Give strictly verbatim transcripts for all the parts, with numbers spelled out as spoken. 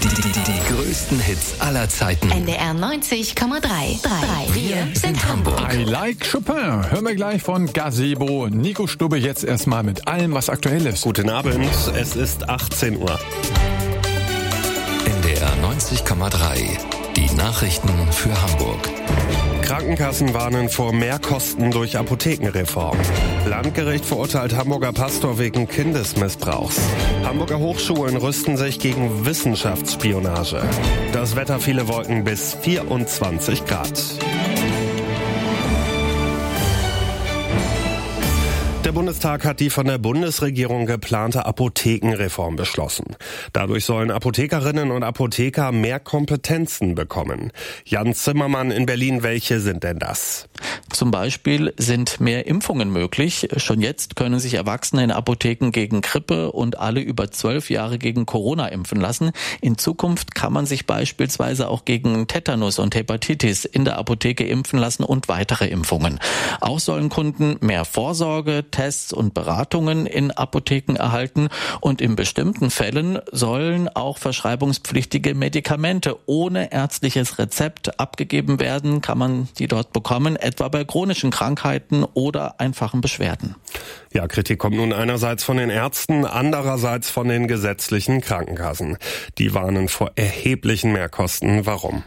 Die größten Hits aller Zeiten. N D R neunzig Komma drei. Wir sind Hamburg. I like Chopin. Hören wir gleich von Gazebo. Nico Stubbe jetzt erstmal mit allem, was aktuell ist. Guten Abend, es ist achtzehn Uhr. N D R neunzig Komma drei. Die Nachrichten für Hamburg. Krankenkassen warnen vor Mehrkosten durch Apothekenreform. Landgericht verurteilt Hamburger Pastor wegen Kindesmissbrauchs. Hamburger Hochschulen rüsten sich gegen Wissenschaftsspionage. Das Wetter, viele Wolken bis vierundzwanzig Grad. Der Bundestag hat die von der Bundesregierung geplante Apothekenreform beschlossen. Dadurch sollen Apothekerinnen und Apotheker mehr Kompetenzen bekommen. Jan Zimmermann in Berlin, welche sind denn das? Zum Beispiel sind mehr Impfungen möglich. Schon jetzt können sich Erwachsene in Apotheken gegen Grippe und alle über zwölf Jahre gegen Corona impfen lassen. In Zukunft kann man sich beispielsweise auch gegen Tetanus und Hepatitis in der Apotheke impfen lassen und weitere Impfungen. Auch sollen Kunden mehr Vorsorge, Tests und Beratungen in Apotheken erhalten und in bestimmten Fällen sollen auch verschreibungspflichtige Medikamente ohne ärztliches Rezept abgegeben werden, kann man die dort bekommen, etwa bei chronischen Krankheiten oder einfachen Beschwerden. Ja, Kritik kommt nun einerseits von den Ärzten, andererseits von den gesetzlichen Krankenkassen. Die warnen vor erheblichen Mehrkosten. Warum?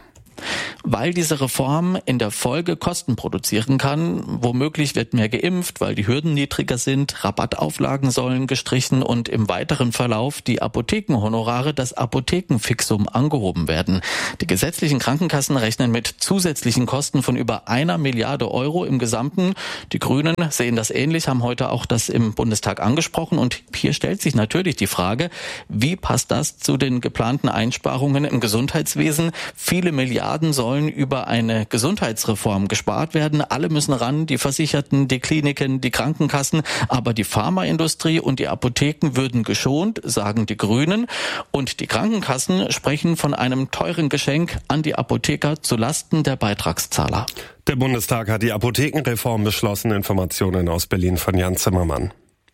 Weil diese Reform in der Folge Kosten produzieren kann. Womöglich wird mehr geimpft, weil die Hürden niedriger sind, Rabattauflagen sollen gestrichen und im weiteren Verlauf die Apothekenhonorare, das Apothekenfixum, angehoben werden. Die gesetzlichen Krankenkassen rechnen mit zusätzlichen Kosten von über einer Milliarde Euro im Gesamten. Die Grünen sehen das ähnlich, haben heute auch das im Bundestag angesprochen. Und hier stellt sich natürlich die Frage, wie passt das zu den geplanten Einsparungen im Gesundheitswesen? Viele Milliarden sollen über eine Gesundheitsreform gespart werden. Alle müssen ran, die Versicherten, die Kliniken, die Krankenkassen. Aber die Pharmaindustrie und die Apotheken würden geschont, sagen die Grünen. Und die Krankenkassen sprechen von einem teuren Geschenk an die Apotheker zulasten der Beitragszahler. Der Bundestag hat die Apothekenreform beschlossen. Informationen aus Berlin von Jan Zimmermann.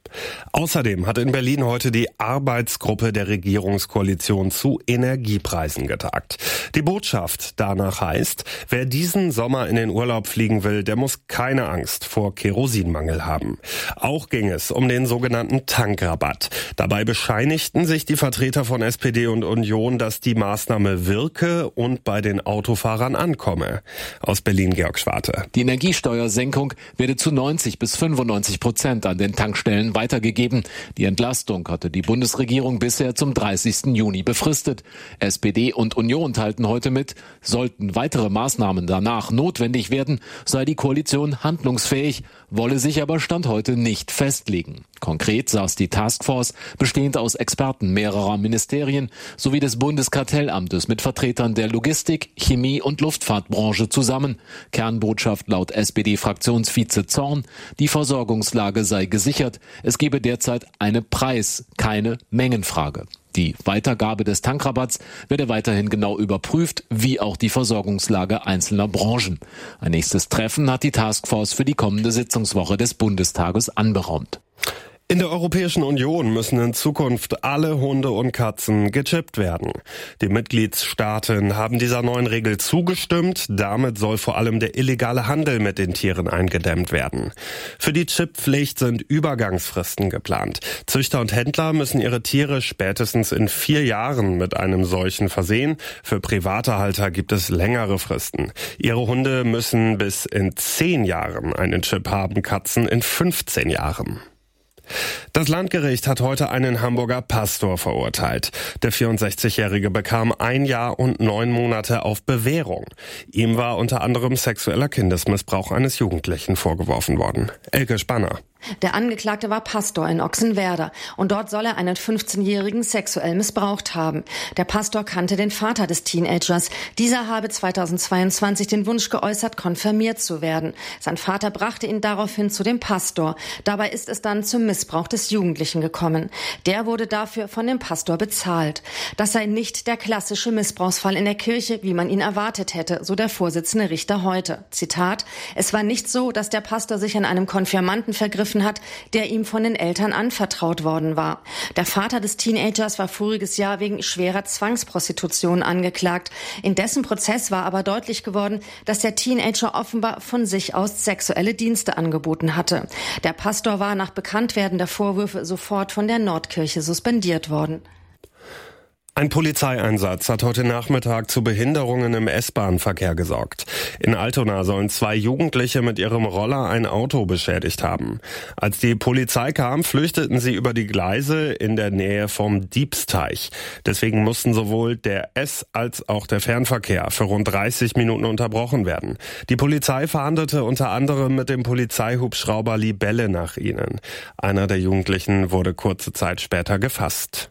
Außerdem hat in Berlin heute die Arbeitsgruppe der Regierungskoalition zu Energiepreisen getagt. Die Botschaft danach heißt, wer diesen Sommer in den Urlaub fliegen will, der muss keine Angst vor Kerosinmangel haben. Auch ging es um den sogenannten Tankrabatt. Dabei bescheinigten sich die Vertreter von S P D und Union, dass die Maßnahme wirke und bei den Autofahrern ankomme. Aus Berlin Georg Schwarte. Die Energiesteuersenkung werde zu neunzig bis fünfundneunzig Prozent an den Tankstellen weitergegeben. Die Entlastung hatte die Bundesregierung bisher zum dreißigsten Juni befristet. S P D und Union teilten heute mit, sollten weitere Maßnahmen danach notwendig werden, sei die Koalition handlungsfähig, wolle sich aber Stand heute nicht festlegen. Konkret saß die Taskforce, bestehend aus Experten mehrerer Ministerien sowie des Bundeskartellamtes mit Vertretern der Logistik, Chemie und Luftfahrtbranche zusammen. Kernbotschaft laut S P D-Fraktionsvize Zorn, die Versorgungslage sei gesichert. Es gebe derzeit eine Preis-, keine Mengenfrage. Die Weitergabe des Tankrabatts werde weiterhin genau überprüft, wie auch die Versorgungslage einzelner Branchen. Ein nächstes Treffen hat die Taskforce für die kommende Sitzungswoche des Bundestages anberaumt. In der Europäischen Union müssen in Zukunft alle Hunde und Katzen gechippt werden. Die Mitgliedstaaten haben dieser neuen Regel zugestimmt. Damit soll vor allem der illegale Handel mit den Tieren eingedämmt werden. Für die Chipppflicht sind Übergangsfristen geplant. Züchter und Händler müssen ihre Tiere spätestens in vier Jahren mit einem solchen versehen. Für private Halter gibt es längere Fristen. Ihre Hunde müssen bis in zehn Jahren einen Chip haben, Katzen in fünfzehn Jahren. Das Landgericht hat heute einen Hamburger Pastor verurteilt. Der vierundsechzigjährige bekam ein Jahr und neun Monate auf Bewährung. Ihm war unter anderem sexueller Kindesmissbrauch eines Jugendlichen vorgeworfen worden. Elke Spanner. Der Angeklagte war Pastor in Ochsenwerder und dort soll er einen fünfzehnjährigen sexuell missbraucht haben. Der Pastor kannte den Vater des Teenagers. Dieser habe zweitausendzweiundzwanzig den Wunsch geäußert, konfirmiert zu werden. Sein Vater brachte ihn daraufhin zu dem Pastor. Dabei ist es dann zum Missbrauch des Jugendlichen gekommen. Der wurde dafür von dem Pastor bezahlt. Das sei nicht der klassische Missbrauchsfall in der Kirche, wie man ihn erwartet hätte, so der Vorsitzende Richter heute. Zitat: Es war nicht so, dass der Pastor sich an einem Konfirmanden vergriffen gegriffen hat, der ihm von den Eltern anvertraut worden war. Der Vater des Teenagers war voriges Jahr wegen schwerer Zwangsprostitution angeklagt. In dessen Prozess war aber deutlich geworden, dass der Teenager offenbar von sich aus sexuelle Dienste angeboten hatte. Der Pastor war nach Bekanntwerden der Vorwürfe sofort von der Nordkirche suspendiert worden. Ein Polizeieinsatz hat heute Nachmittag zu Behinderungen im S-Bahn-Verkehr gesorgt. In Altona sollen zwei Jugendliche mit ihrem Roller ein Auto beschädigt haben. Als die Polizei kam, flüchteten sie über die Gleise in der Nähe vom Diebsteich. Deswegen mussten sowohl der S- als auch der Fernverkehr für rund dreißig Minuten unterbrochen werden. Die Polizei fahndete unter anderem mit dem Polizeihubschrauber Libelle nach ihnen. Einer der Jugendlichen wurde kurze Zeit später gefasst.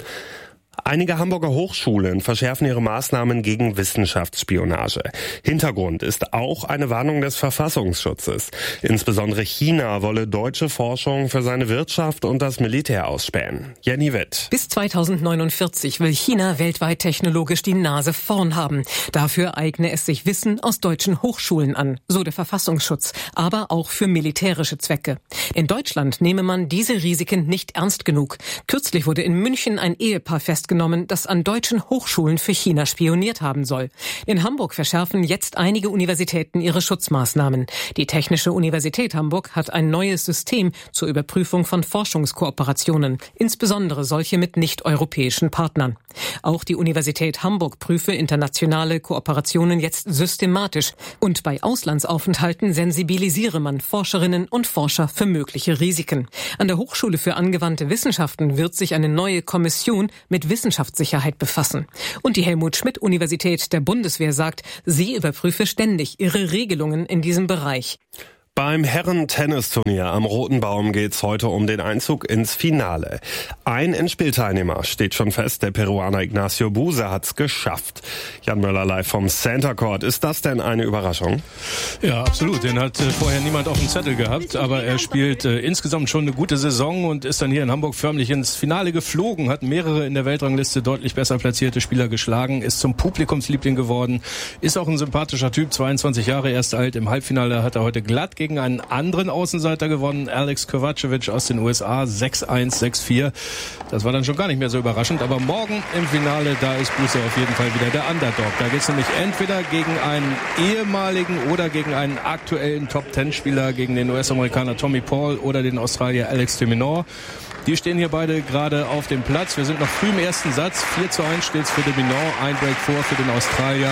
Einige Hamburger Hochschulen verschärfen ihre Maßnahmen gegen Wissenschaftsspionage. Hintergrund ist auch eine Warnung des Verfassungsschutzes. Insbesondere China wolle deutsche Forschung für seine Wirtschaft und das Militär ausspähen. Jenny Witt. Bis zweitausendneunundvierzig will China weltweit technologisch die Nase vorn haben. Dafür eigne es sich Wissen aus deutschen Hochschulen an, so der Verfassungsschutz, aber auch für militärische Zwecke. In Deutschland nehme man diese Risiken nicht ernst genug. Kürzlich wurde in München ein Ehepaar festgenommen, das an deutschen Hochschulen für China spioniert haben soll. In Hamburg verschärfen jetzt einige Universitäten ihre Schutzmaßnahmen. Die Technische Universität Hamburg hat ein neues System zur Überprüfung von Forschungskooperationen, insbesondere solche mit nicht-europäischen Partnern. Auch die Universität Hamburg prüfe internationale Kooperationen jetzt systematisch und bei Auslandsaufenthalten sensibilisiere man Forscherinnen und Forscher für mögliche Risiken. An der Hochschule für angewandte Wissenschaften wird sich eine neue Kommission mit Wissenschaftssicherheit befassen. Und die Helmut-Schmidt-Universität der Bundeswehr sagt, sie überprüfe ständig ihre Regelungen in diesem Bereich. Beim Herren-Tennisturnier am Roten Baum geht's heute um den Einzug ins Finale. Ein Endspielteilnehmer steht schon fest, der Peruaner Ignacio Buse hat's geschafft. Jan Möller live vom Center Court. Ist das denn eine Überraschung? Ja, absolut. Den hat äh, vorher niemand auf dem Zettel gehabt, aber er spielt äh, insgesamt schon eine gute Saison und ist dann hier in Hamburg förmlich ins Finale geflogen, hat mehrere in der Weltrangliste deutlich besser platzierte Spieler geschlagen, ist zum Publikumsliebling geworden, ist auch ein sympathischer Typ, zweiundzwanzig Jahre erst alt. Im Halbfinale hat er heute glatt gegen gegen einen anderen Außenseiter gewonnen, Alex Kovacevic aus den U S A, sechs eins, sechs vier. Das war dann schon gar nicht mehr so überraschend, aber morgen im Finale, da ist Buse auf jeden Fall wieder der Underdog. Da geht es nämlich entweder gegen einen ehemaligen oder gegen einen aktuellen Top-Ten-Spieler, gegen den U S-Amerikaner Tommy Paul oder den Australier Alex de Minaur. Die stehen hier beide gerade auf dem Platz. Wir sind noch früh im ersten Satz. vier zu eins steht es für de Minaur, ein Break vor für den Australier.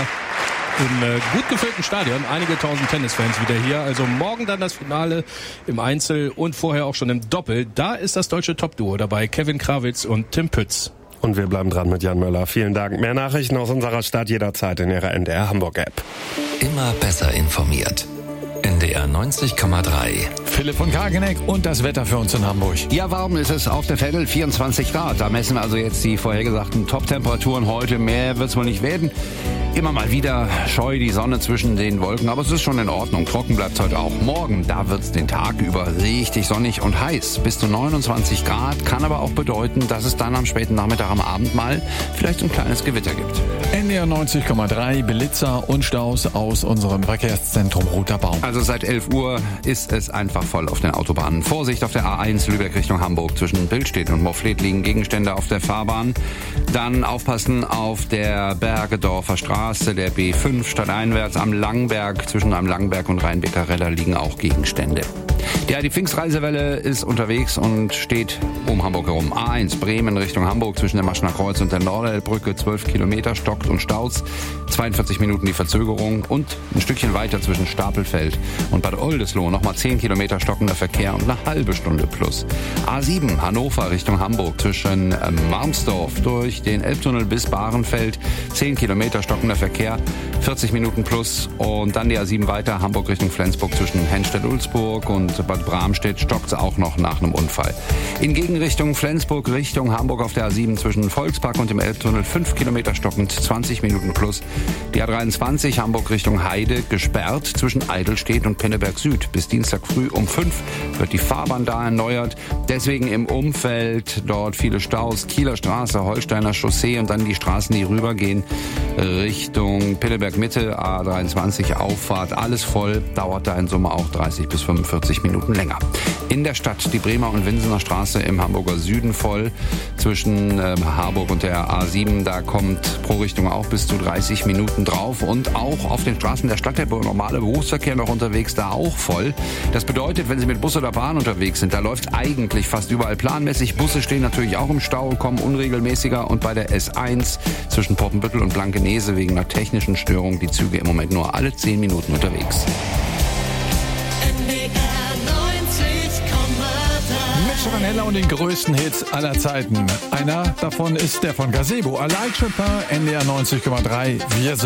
Im äh, gut gefüllten Stadion, einige tausend Tennisfans wieder hier. Also morgen dann das Finale im Einzel und vorher auch schon im Doppel. Da ist das deutsche Top-Duo dabei, Kevin Krawitz und Tim Pütz. Und wir bleiben dran mit Jan Möller. Vielen Dank. Mehr Nachrichten aus unserer Stadt jederzeit in Ihrer N D R Hamburg-App. Immer besser informiert. N D R neunzig Komma drei. Philipp von Kageneck und das Wetter für uns in Hamburg. Ja, warm ist es auf der Veddel, vierundzwanzig Grad. Da messen wir also jetzt die vorhergesagten Top-Temperaturen heute. Mehr wird es wohl nicht werden. Immer mal wieder scheu die Sonne zwischen den Wolken, aber es ist schon in Ordnung. Trocken bleibt es heute auch. Morgen, da wird es den Tag über richtig sonnig und heiß. Bis zu neunundzwanzig Grad, kann aber auch bedeuten, dass es dann am späten Nachmittag, am Abend mal vielleicht ein kleines Gewitter gibt. N D R neunzig Komma drei, Blitzer und Staus aus unserem Verkehrszentrum Roter Baum. Also seit elf Uhr ist es einfach voll auf den Autobahnen. Vorsicht auf der A eins Lübeck Richtung Hamburg. Zwischen Billstedt und Moffleth liegen Gegenstände auf der Fahrbahn. Dann aufpassen auf der Bergedorfer Straße, der B fünf stadteinwärts am Langberg. Zwischen am Langberg und Rheinbecker-Redder liegen auch Gegenstände. Ja, die Pfingstreisewelle ist unterwegs und steht um Hamburg herum. A eins Bremen Richtung Hamburg zwischen dem Maschner Kreuz und der Nordelbrücke. zwölf Kilometer stockt und staut. zweiundvierzig Minuten die Verzögerung. Und ein Stückchen weiter zwischen Stapelfeld und Bad Oldesloe nochmal zehn Kilometer stockender Verkehr und eine halbe Stunde plus. A sieben Hannover Richtung Hamburg zwischen Marmsdorf durch den Elbtunnel bis Bahrenfeld. zehn Kilometer stockender Verkehr, vierzig Minuten plus. Und dann die A sieben weiter Hamburg Richtung Flensburg zwischen Henstedt-Ulzburg und Bad Bramstedt stockt es auch noch nach einem Unfall. In Gegenrichtung Flensburg Richtung Hamburg auf der A sieben zwischen Volkspark und dem Elbtunnel fünf Kilometer stockend, zwanzig Minuten plus. Die A dreiundzwanzig Hamburg Richtung Heide gesperrt zwischen Eidelstedt und Pinneberg Süd. Bis Dienstag früh um fünf wird die Fahrbahn da erneuert. Deswegen im Umfeld dort viele Staus. Kieler Straße, Holsteiner Chaussee und dann die Straßen, die rübergehen Richtung Pinneberg Mitte, A dreiundzwanzig Auffahrt. Alles voll, dauert da in Summe auch dreißig bis fünfundvierzig zwanzig Minuten länger. In der Stadt die Bremer und Winsener Straße im Hamburger Süden voll. Zwischen äh, Harburg und der A sieben, da kommt pro Richtung auch bis zu dreißig Minuten drauf. Und auch auf den Straßen der Stadt der normale Berufsverkehr noch unterwegs, da auch voll. Das bedeutet, wenn Sie mit Bus oder Bahn unterwegs sind, da läuft eigentlich fast überall planmäßig. Busse stehen natürlich auch im Stau, kommen unregelmäßiger. Und bei der S eins zwischen Poppenbüttel und Blankenese wegen einer technischen Störung die Züge im Moment nur alle zehn Minuten unterwegs. Mit Ranella und den größten Hits aller Zeiten. Einer davon ist der von Gazebo. A Light Chopin, N D R neunzig Komma drei. Wir sind